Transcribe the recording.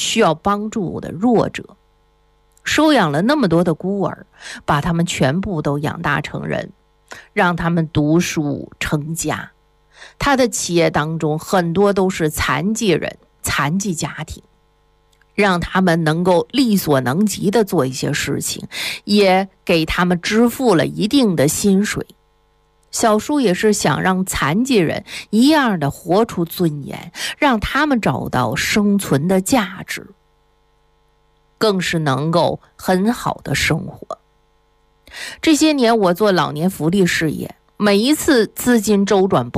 需要帮助的弱者，收养了那么多的孤儿，把他们全部都养大成人，让他们读书成家。他的企业当中很多都是残疾人、残疾家庭，让他们能够力所能及的做一些事情，也给他们支付了一定的薪水。小叔也是想让残疾人一样的活出尊严，让他们找到生存的价值，更是能够很好的生活。这些年我做老年福利事业，每一次资金周转不